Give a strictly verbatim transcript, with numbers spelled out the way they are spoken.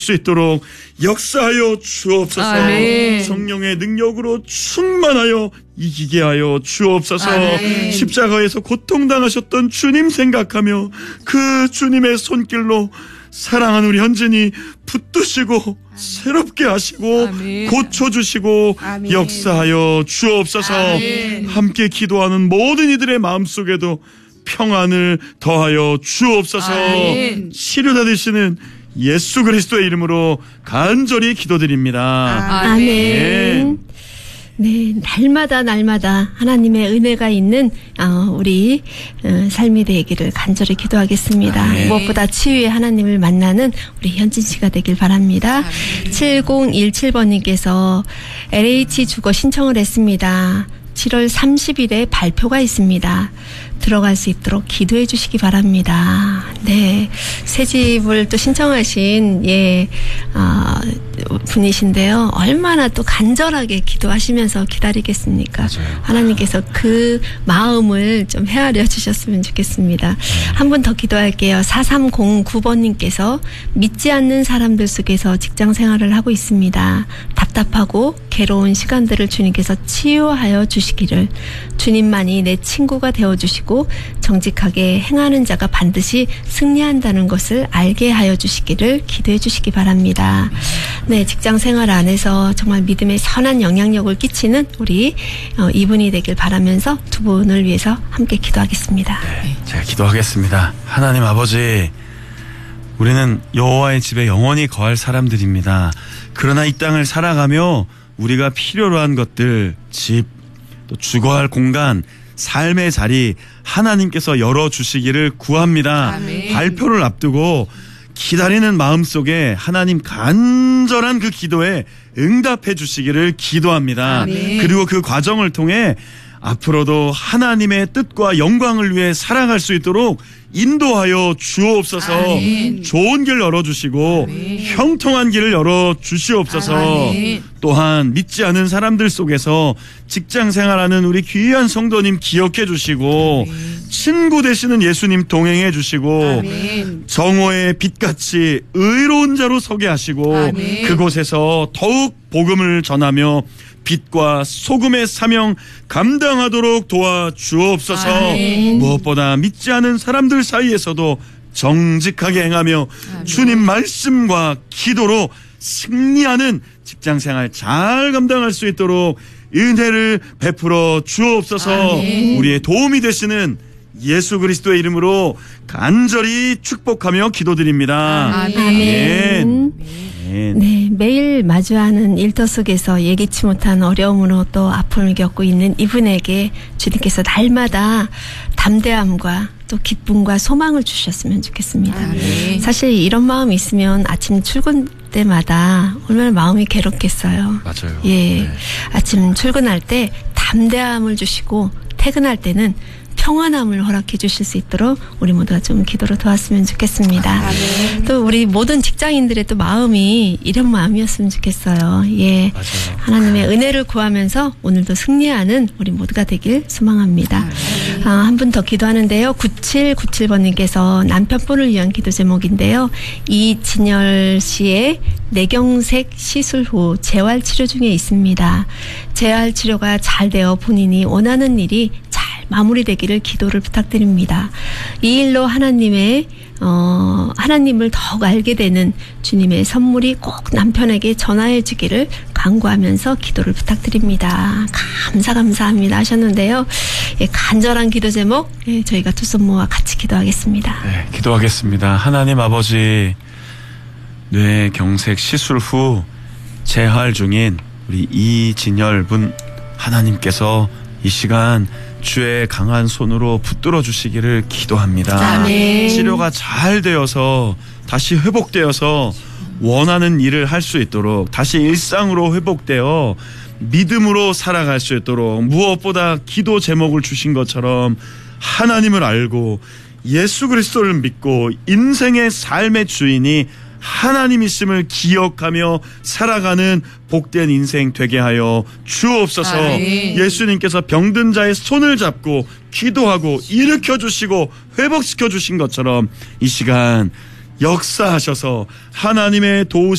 수 있도록 역사하여 주옵소서. 아멘. 성령의 능력으로 충만하여 이기게 하여 주옵소서. 아멘. 십자가에서 고통당하셨던 주님 생각하며 그 주님의 손길로 사랑하는 우리 현진이 붙드시고 새롭게 하시고 아멘. 고쳐주시고 아멘. 역사하여 주옵소서. 아멘. 함께 기도하는 모든 이들의 마음속에도 평안을 더하여 주옵소서. 아멘. 치료자 되시는 예수 그리스도의 이름으로 간절히 기도드립니다. 아멘. 네. 네, 날마다 날마다 하나님의 은혜가 있는 어, 우리 어, 삶이 되기를 간절히 기도하겠습니다. 아멘. 무엇보다 치유의 하나님을 만나는 우리 현진 씨가 되길 바랍니다. 아멘. 칠공일칠 번님께서 엘에이치 주거 신청을 했습니다. 칠월 삼십일에 발표가 있습니다. 들어갈 수 있도록 기도해 주시기 바랍니다. 네, 새 집을 또 신청하신 예 어, 분이신데요. 얼마나 또 간절하게 기도하시면서 기다리겠습니까? 맞아요. 하나님께서 그 마음을 좀 헤아려 주셨으면 좋겠습니다. 네. 한 분 더 기도할게요. 사삼공구 번님께서 믿지 않는 사람들 속에서 직장 생활을 하고 있습니다. 답답하고 괴로운 시간들을 주님께서 치유하여 주시기를, 주님만이 내 친구가 되어주시고 정직하게 행하는 자가 반드시 승리한다는 것을 알게 하여 주시기를 기도해 주시기 바랍니다. 네, 직장 생활 안에서 정말 믿음의 선한 영향력을 끼치는 우리 어, 이분이 되길 바라면서 두 분을 위해서 함께 기도하겠습니다. 네, 제가 기도하겠습니다. 하나님 아버지, 우리는 여호와의 집에 영원히 거할 사람들입니다. 그러나 이 땅을 살아가며 우리가 필요로 한 것들, 집, 또 주거할 공간, 삶의 자리 하나님께서 열어주시기를 구합니다. 아멘. 발표를 앞두고 기다리는 마음속에 하나님 간절한 그 기도에 응답해 주시기를 기도합니다. 아멘. 그리고 그 과정을 통해 앞으로도 하나님의 뜻과 영광을 위해 살아갈 수 있도록 인도하여 주옵소서. 아멘. 좋은 길 열어주시고 아멘. 형통한 길을 열어주시옵소서. 아멘. 또한 믿지 않은 사람들 속에서 직장생활하는 우리 귀한 성도님 기억해 주시고 아멘. 친구 되시는 예수님 동행해 주시고 아멘. 정오의 빛같이 의로운 자로 서게 하시고 아멘. 그곳에서 더욱 복음을 전하며 빛과 소금의 사명 감당하도록 도와주옵소서. 아멘. 무엇보다 믿지 않은 사람들 사이에서도 정직하게 행하며 아멘. 주님 말씀과 기도로 승리하는 직장생활 잘 감당할 수 있도록 은혜를 베풀어 주옵소서. 아멘. 우리의 도움이 되시는 예수 그리스도의 이름으로 간절히 축복하며 기도드립니다. 아멘. 아멘. 네, 매일 마주하는 일터 속에서 예기치 못한 어려움으로 또 아픔을 겪고 있는 이분에게 주님께서 날마다 담대함과 또 기쁨과 소망을 주셨으면 좋겠습니다. 아멘. 사실 이런 마음이 있으면 아침 출근 때마다 얼마나 마음이 괴롭겠어요. 맞아요. 예, 네. 아침 출근할 때 담대함을 주시고 퇴근할 때는 평안함을 허락해 주실 수 있도록 우리 모두가 좀 기도로 도왔으면 좋겠습니다. 아멘. 또 우리 모든 직장인들의 또 마음이 이런 마음이었으면 좋겠어요. 예, 맞아요. 하나님의 은혜를 구하면서 오늘도 승리하는 우리 모두가 되길 소망합니다. 아, 한 분 더 기도하는데요. 구칠구칠 번님께서 남편분을 위한 기도 제목인데요. 이진열 씨의 뇌경색 시술 후 재활 치료 중에 있습니다. 재활 치료가 잘 되어 본인이 원하는 일이 잘 마무리되기를 기도를 부탁드립니다. 이 일로 하나님의 어, 하나님을 더욱 알게 되는 주님의 선물이 꼭 남편에게 전하해 주기를 간구하면서 기도를 부탁드립니다. 감사 감사합니다 하셨는데요. 예, 간절한 기도 제목 예, 저희가 두 손 모아 같이 기도하겠습니다. 네, 기도하겠습니다. 하나님 아버지, 뇌경색 시술 후 재활 중인 우리 이진열 분 하나님께서 이 시간 주의 강한 손으로 붙들어 주시기를 기도합니다. 아멘. 치료가 잘 되어서 다시 회복되어서 원하는 일을 할 수 있도록 다시 일상으로 회복되어 믿음으로 살아갈 수 있도록 무엇보다 기도 제목을 주신 것처럼 하나님을 알고 예수 그리스도를 믿고 인생의 삶의 주인이 하나님이심을 기억하며 살아가는 복된 인생 되게 하여 주옵소서. 아멘. 예수님께서 병든 자의 손을 잡고 기도하고 일으켜 주시고 회복시켜 주신 것처럼 이 시간 역사하셔서 하나님의 도우심